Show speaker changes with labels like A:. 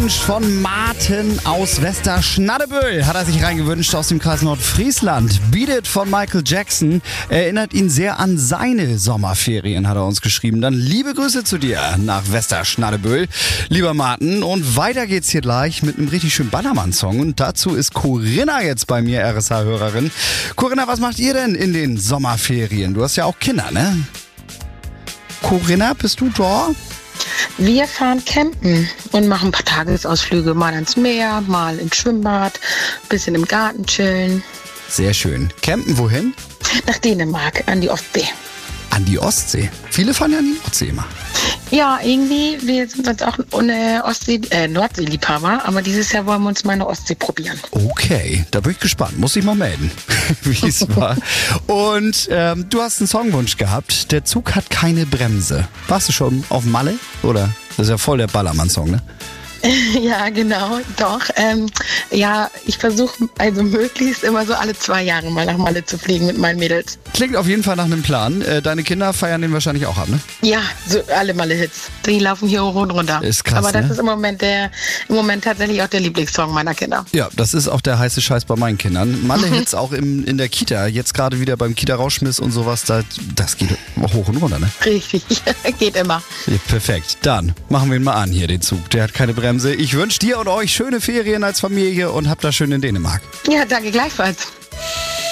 A: Wunsch von Martin aus Westerschnaddebüll. Hat er sich reingewünscht aus dem Kreis Nordfriesland. Beat It von Michael Jackson. Erinnert ihn sehr an seine Sommerferien, hat er uns geschrieben. Dann liebe Grüße zu dir nach Westerschnaddebüll, lieber Martin. Und weiter geht's hier gleich mit einem richtig schönen Ballermann-Song. Und dazu ist Corinna jetzt bei mir, RSH-Hörerin. Corinna, was macht ihr denn in den Sommerferien? Du hast ja auch Kinder, ne? Corinna, bist du da?
B: Wir fahren campen und machen ein paar Tagesausflüge, mal ans Meer, mal ins Schwimmbad, bisschen im Garten chillen.
A: Sehr schön. Campen wohin?
B: Nach Dänemark, an die Ostsee.
A: An die Ostsee. Viele fahren ja an die Nordsee immer.
B: Ja, irgendwie, wir sind uns auch eine Nordsee-Liebhaber, aber dieses Jahr wollen wir uns mal eine Ostsee probieren.
A: Okay, da bin ich gespannt. Muss ich mal melden, wie es war. Und du hast einen Songwunsch gehabt. Der Zug hat keine Bremse. Warst du schon auf Malle? Oder? Das ist ja voll der Ballermann-Song, ne?
B: Ja, genau, doch. Ja, ich versuche also möglichst immer so alle 2 Jahre mal nach Malle zu fliegen mit meinen Mädels.
A: Klingt auf jeden Fall nach einem Plan. Deine Kinder feiern den wahrscheinlich auch ab, ne?
B: Ja, so alle Malle-Hits. Die laufen hier hoch und runter.
A: Ist krass,
B: aber das
A: ne?
B: ist im Moment tatsächlich auch der Lieblingssong meiner Kinder.
A: Ja, das ist auch der heiße Scheiß bei meinen Kindern. Malle-Hits auch in der Kita. Jetzt gerade wieder beim Kita-Rauschmiss und sowas. Das geht hoch und runter, ne?
B: Richtig, geht immer.
A: Ja, perfekt. Dann machen wir ihn mal an hier, den Zug. Der hat keine Bremse. Ich wünsche dir und euch schöne Ferien als Familie und habt das schön in Dänemark.
B: Ja, danke gleichfalls.